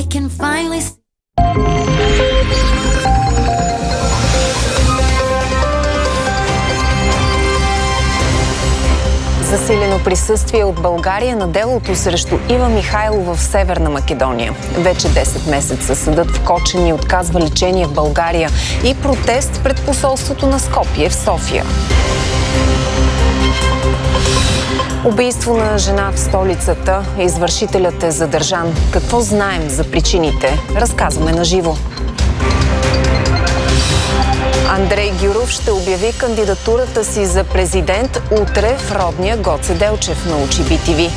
can finally... Засилено присъствие от България на делото срещу Ива Михайлова в Северна Македония. Вече 10 месеца съдът в Кочани отказва лечение в България и протест пред посолството на Скопие в София. Убийство на жена в столицата. Извършителят е задържан. Какво знаем за причините? Разказваме на живо. Андрей Гюров ще обяви кандидатурата си за президент утре в родния Гоце Делчев, научи BTV.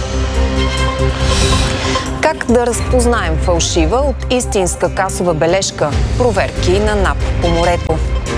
Как да разпознаем фалшива от истинска касова бележка? Проверки на НАП по морето.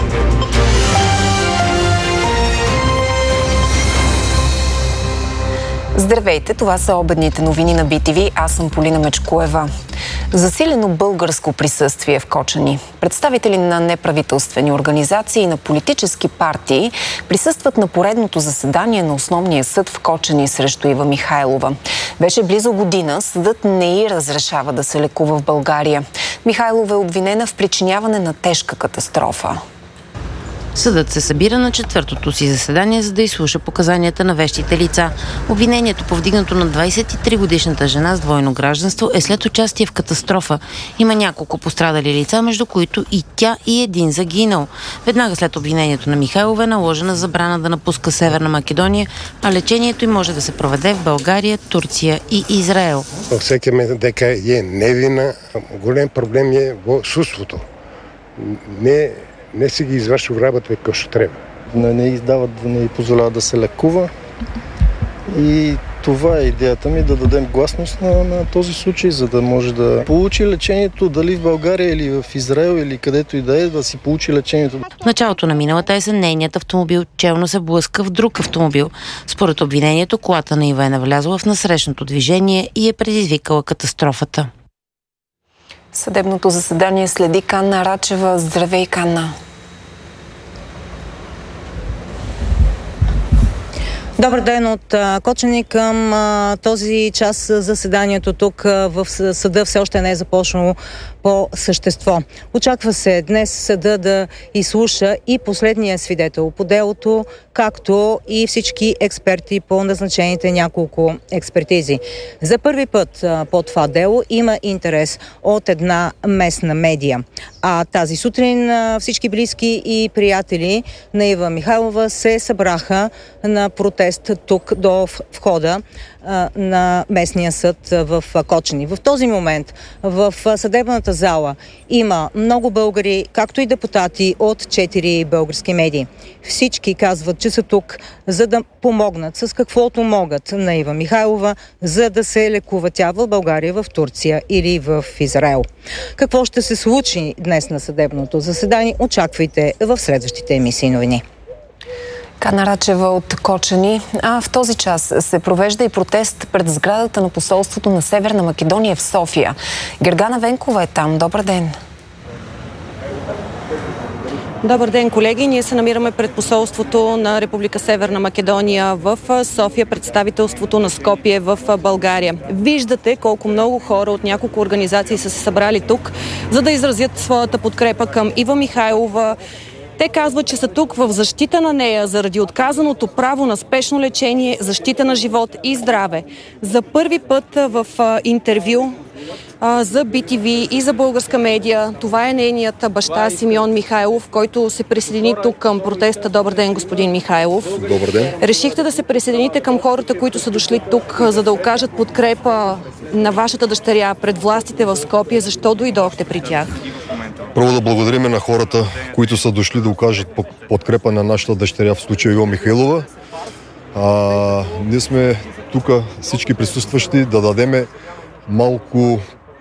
Здравейте, това са обедните новини на BTV. Аз съм Полина Мечкоева. Засилено българско присъствие в Кочани. Представители на неправителствени организации и на политически партии присъстват на поредното заседание на Основния съд в Кочани срещу Ива Михайлова. Беше близо година, съдът не й разрешава да се лекува в България. Михайлова е обвинена в причиняване на тежка катастрофа. Съдът се събира на четвъртото си заседание, за да изслуша показанията на вещите лица. Обвинението, повдигнато на 23-годишната жена с двойно гражданство, е след участие в катастрофа. Има няколко пострадали лица, между които и тя и един загинал. Веднага след обвинението на Михайлова е наложена забрана да напуска Северна Македония, а лечението й може да се проведе в България, Турция и Израел. Всеки ме дека е невина. Голям проблем е в чувството. Не си ги извършил работа, какво ще трябва. Не издават, не позволяват да се лекува. И това е идеята ми, да дадем гласност на този случай, за да може да получи лечението, дали в България или в Израел или където и да е, да си получи лечението. В началото на миналата есен нейният автомобил челно се блъска в друг автомобил. Според обвинението, колата на Ива е навлязла в насрещното движение и е предизвикала катастрофата. Съдебното заседание следи Канна Рачева. Здравей, Канна! Добър ден от Кочани. Към този час заседанието тук в съда все още не е започнало по същество. Очаква се днес съда да изслуша и последния свидетел по делото, както и всички експерти по назначените няколко експертизи. За първи път по това дело има интерес от една местна медия. А тази сутрин всички близки и приятели на Ива Михайлова се събраха на протест тук до входа на местния съд в Кочани. В този момент в съдебната зала има много българи, както и депутати от 4 български медии. Всички казват, че са тук, за да помогнат с каквото могат на Ива Михайлова, за да се лекува тя в България, в Турция или в Израел. Какво ще се случи днес на съдебното заседание? Очаквайте в следващите емисии новини. Канна Рачева от Кочани. В този час се провежда и протест пред сградата на посолството на Северна Македония в София. Гергана Венкова е там. Добър ден! Добър ден, колеги! Ние се намираме пред посолството на Република Северна Македония в София, представителството на Скопие в България. Виждате колко много хора от няколко организации са се събрали тук, за да изразят своята подкрепа към Ива Михайлова. Те казват, че са тук в защита на нея заради отказаното право на спешно лечение, защита на живот и здраве. За първи път в интервю за BTV и за българска медия, това е нейният баща Симеон Михайлов, който се присъедини тук към протеста. Добър ден, господин Михайлов. Добър ден. Решихте да се присъедините към хората, които са дошли тук, за да окажат подкрепа на вашата дъщеря пред властите в Скопие. Защо дойдохте при тях? Първо да благодарим на хората, които са дошли да окажат подкрепа на нашата дъщеря, в случая Ива Михайлова. Ние сме тук всички присъстващи да дадеме малко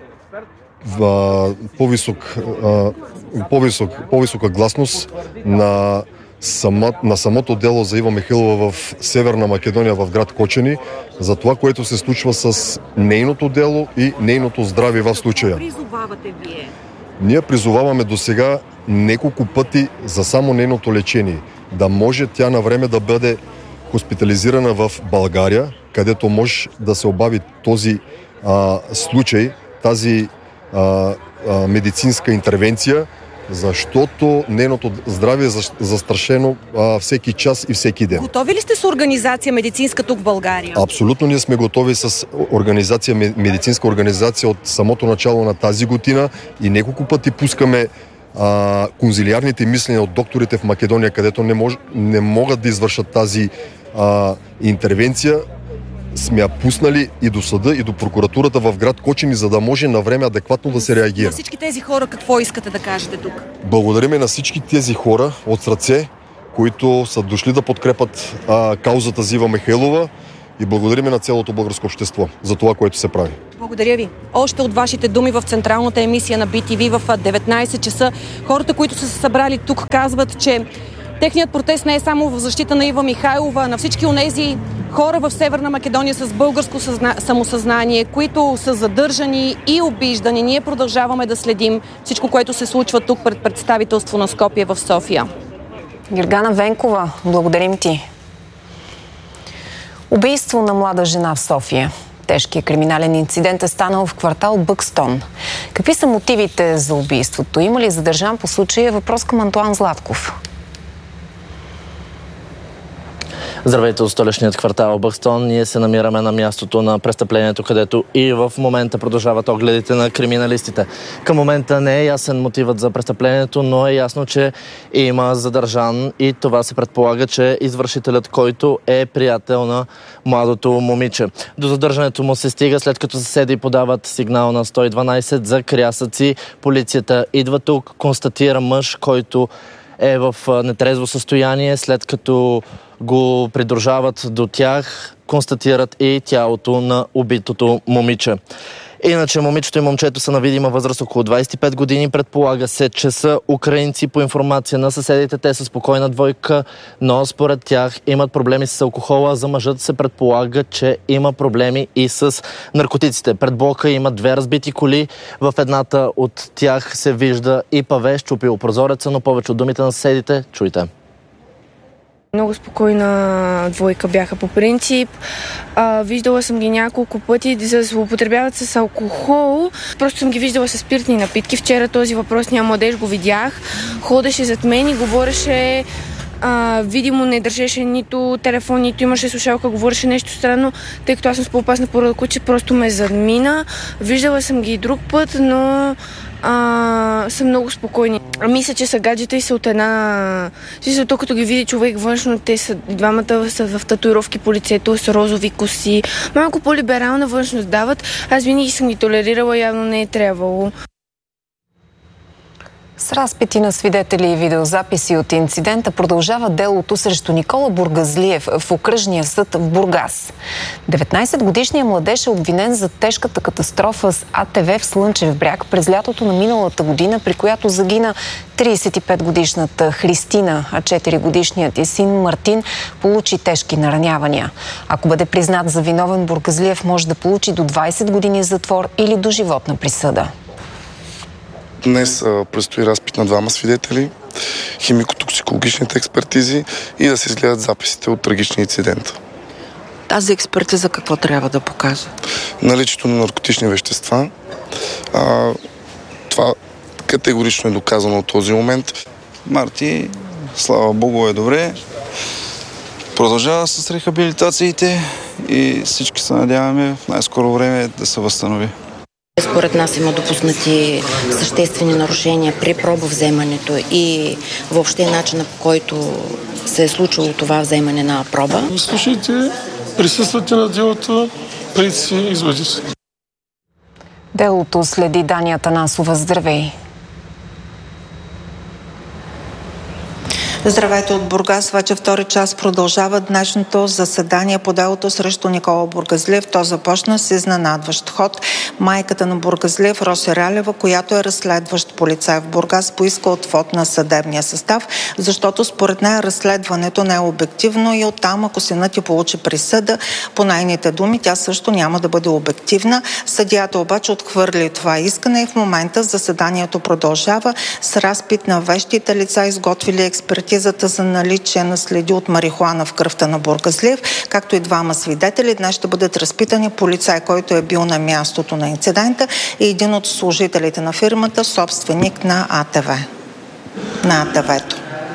по-висока гласност на самото дело за Ива Михайлова в Северна Македония, в град Кочани, за това, което се случва с нейното дело и нейното здраве в случая. Призовавате вие? Ние призоваваме до сега няколко пъти за само нейното лечение. Да може тя на време да бъде хоспитализирана в България, където може да се обави този случай, тази медицинска интервенция, защото нейното здраве е застрашено всеки час и всеки ден. Готови ли сте с организация медицинска тук в България? Абсолютно ние сме готови с медицинска организация от самото начало на тази година и няколко пъти пускаме конзилиарните мисления от докторите в Македония, където не могат да извършат тази интервенция. Сме я пуснали и до съда, и до прокуратурата в град Кочани, за да може на време адекватно да се реагира. На всички тези хора какво искате да кажете тук? Благодариме на всички тези хора от сърце, които са дошли да подкрепят каузата Зива Михайлова, и благодариме на цялото българско общество за това, което се прави. Благодаря ви. Още от вашите думи в централната емисия на BTV в 19 часа. Хората, които са се събрали тук, казват, че техният протест не е само в защита на Ива Михайлова, на всички онези хора в Северна Македония с българско самосъзнание, които са задържани и обиждани. Ние продължаваме да следим всичко, което се случва тук пред представителство на Скопие в София. Гергана Венкова, благодарим ти. Убийство на млада жена в София. Тежкият криминален инцидент е станал в квартал Бъкстон. Какви са мотивите за убийството? Има ли задържан по случая? Въпрос към Антуан Златков. Здравейте от столичният квартал Бъкстон. Ние се намираме на мястото на престъплението, където и в момента продължават огледите на криминалистите. Към момента не е ясен мотивът за престъплението, но е ясно, че има задържан и това се предполага, че извършителят, който е приятел на младото момиче. До задържането му се стига, след като съседи подават сигнал на 112 за крясъци. Полицията идва тук, констатира мъж, който е в нетрезво състояние, след като го придружават до тях, констатират и тялото на убитото момиче. Иначе момичето и момчето са на видима възраст около 25 години. Предполага се, че са украинци. По информация на съседите, те са спокойна двойка, но според тях имат проблеми с алкохола. За мъжът се предполага, че има проблеми и с наркотиците. Пред блока има 2 разбити коли. В едната от тях се вижда и паве, счупил прозореца, но повече от думите на съседите чуйте. Много спокойна двойка бяха по принцип. Виждала съм ги няколко пъти, за да злоупотребяват с алкохол. Просто съм ги виждала с спиртни напитки. Вчера този въпросния младеж го видях. Ходеше зад мен и говореше, видимо не държеше нито телефон, нито имаше слушалка, говореше нещо странно, тъй като аз съм с по-опасна порода куче, просто ме задмина. Виждала съм ги и друг път, но са много спокойни. Мисля, че са гаджета и са от една... Също като ги види човек външно, те са двамата са в татуировки по лицето, с розови коси. Малко по-либерална външност дават. Аз винаги съм ги толерирала, явно не е трябвало. С разпити на свидетели и видеозаписи от инцидента продължава делото срещу Никола Бургазлиев в окръжния съд в Бургас. 19-годишният младеж е обвинен за тежката катастрофа с АТВ в Слънчев бряг през лятото на миналата година, при която загина 35-годишната Христина, а 4-годишният ѝ син Мартин получи тежки наранявания. Ако бъде признат за виновен, Бургазлиев може да получи до 20 години затвор или доживотна присъда. Днес предстои разпит на 2 свидетели, химико-токсикологичните експертизи и да се изгледат записите от трагичния инцидент. Тази експертиза какво трябва да покаже? Наличието на наркотични вещества. Това категорично е доказано от този момент. Марти, слава Богу, е добре. Продължава с рехабилитациите и всички се надяваме в най-скоро време да се възстанови. Според нас има допуснати съществени нарушения при пробовземането и въобще начина, по който се е случило това вземане на проба. Слушайте, присъствате на делото, преди си изводите. Делото следи Дани Атанасова. Здравей! Здравейте от Бургас. Вече втори час продължава днешното заседание по делото срещу Никола Бургазлиев. То започна с изненадващ ход. Майката на Бургазлиев, Роси Ралева, която е разследващ полицай в Бургас, поиска отвод на съдебния състав, защото според нея разследването не е обективно и оттам, ако синът ти получи присъда, по нейните думи, тя също няма да бъде обективна. Съдията обаче отхвърли това искане и в момента заседанието продължава с разпит на вещите лица, изготвили експертиза експертизата за наличие на следи от марихуана в кръвта на Бургазлиев, както и двама свидетели. Днес ще бъдат разпитани полицай, който е бил на мястото на инцидента, и един от служителите на фирмата, собственик на АТВ. На АТВ-то.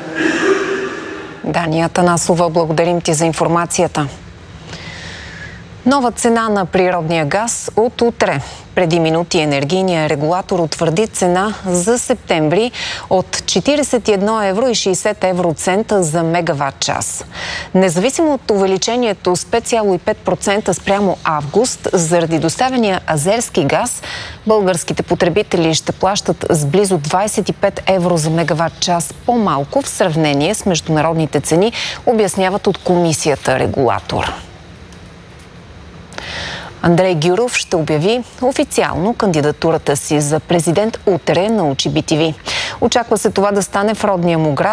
Дани Атанасова, благодарим ти за информацията. Нова цена на природния газ от утре. Преди минути енергийният регулатор утвърди цена за септември от 41,60 евроцента за мегаватт час. Независимо от увеличението с 5,5% спрямо август, заради доставения азерски газ, българските потребители ще плащат с близо 25 евро за мегаватт час по-малко в сравнение с международните цени, обясняват от комисията регулатор. Андрей Гюров ще обяви официално кандидатурата си за президент утре, научи BTV. Очаква се това да стане в родния му град